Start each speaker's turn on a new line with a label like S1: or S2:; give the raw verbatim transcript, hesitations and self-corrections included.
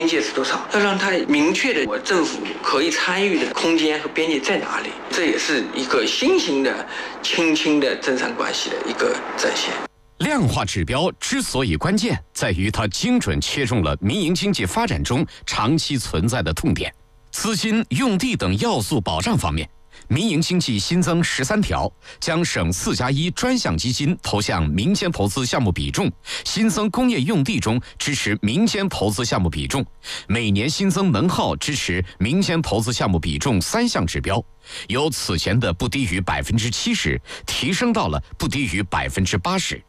S1: 边界是多少？要让它明确的，我政府可以参与的空间和边界在哪里？这也是一个新型的、轻轻的政商关系的一个展现。
S2: 量化指标之所以关键，在于它精准切中了民营经济发展中长期存在的痛点。资金、用地等要素保障方面，民营经济新增十三条，将省四加一专项基金投向民间投资项目比重新增工业用地中支持民间投资项目比重，每年新增能耗支持民间投资项目比重三项指标，由此前的不低于百分之七十提升到了不低于百分之八十。